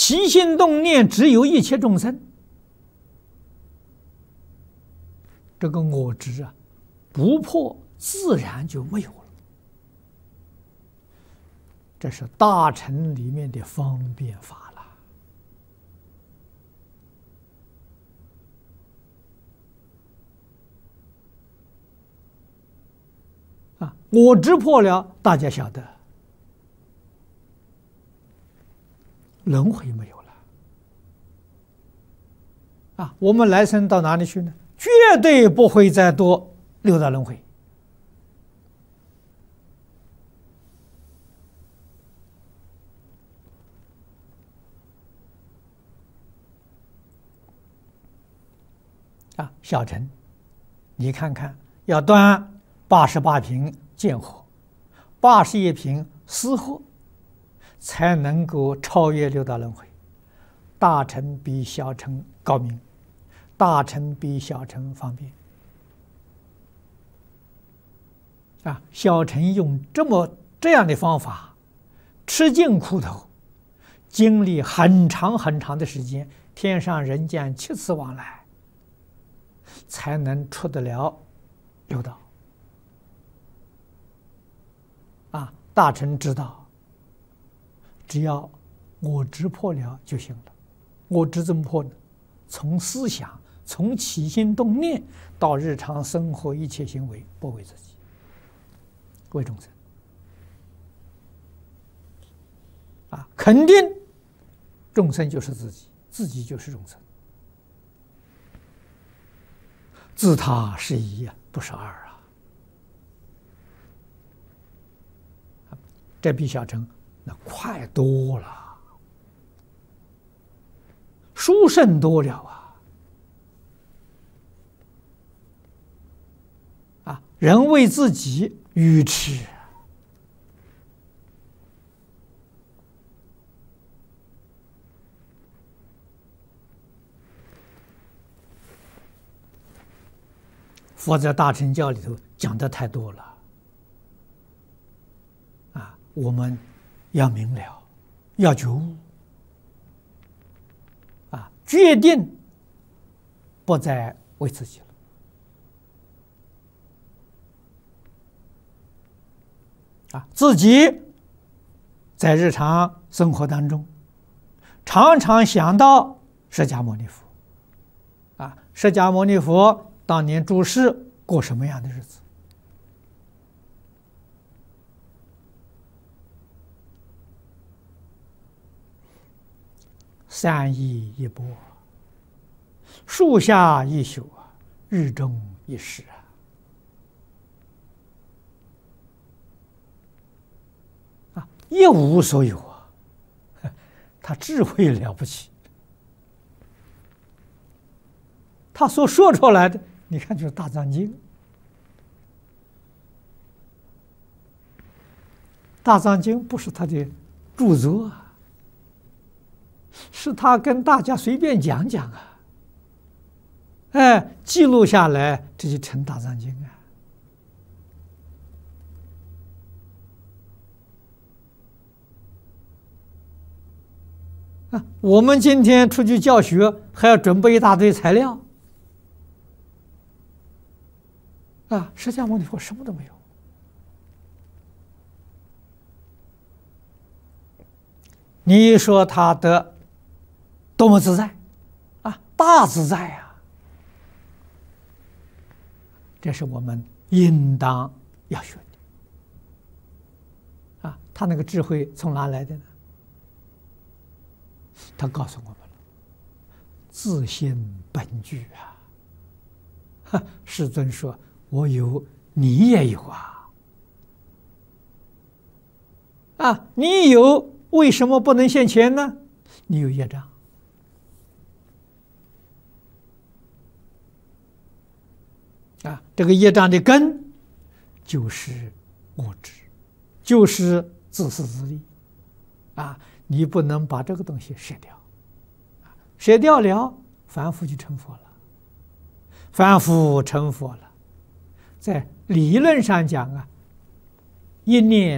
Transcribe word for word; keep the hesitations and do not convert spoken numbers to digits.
起心动念只有一切众生，这个我执啊，不破自然就没有了。这是大乘里面的方便法了。啊，我执破了，大家晓得，轮回没有了。啊，我们来生到哪里去呢？绝对不会再多六道轮回。啊，小乘，你看看，要断八十八品见惑，八十一品思惑，才能够超越六道轮回。大乘比小乘高明，大乘比小乘方便。啊，小乘用这么这样的方法，吃尽苦头，经历很长很长的时间，天上人间七次往来，才能出得了六道。啊，大乘知道，只要我执破了就行了。我执怎么破呢？从思想，从起心动念到日常生活一切行为，不为自己，为众生。啊，肯定众生就是自己，自己就是众生。自他是一呀，不是二啊！这比小乘那快多了，殊胜多了啊！啊，人为自己愚痴，佛在大乘教里头讲的太多了，啊，我们要明了，要觉悟，啊，决定不再为自己了，啊，自己在日常生活当中，常常想到释迦牟尼佛，啊，释迦牟尼佛当年住世过什么样的日子？三衣一钵，树下一宿，日中一时啊！啊，一无所有啊！他智慧了不起，他所说出来的，你看就是《大藏经》。《大藏经》不是他的著作啊，是他跟大家随便讲讲啊，哎，记录下来，这就成《大藏经》啊。啊，我们今天出去教学，还要准备一大堆材料。啊，释迦牟尼佛什么都没有。你说他的多么自在啊，大自在啊！这是我们应当要学的啊。他那个智慧从哪来的呢？他告诉我们了，自性本具啊。哈，世尊说，我有，你也有啊！啊，你有，为什么不能现前呢？你有业障啊！这个业障的根就是我执，就是自私自利啊！你不能把这个东西舍掉，舍掉了，凡夫就成佛了。凡夫成佛了，在理论上讲啊，一念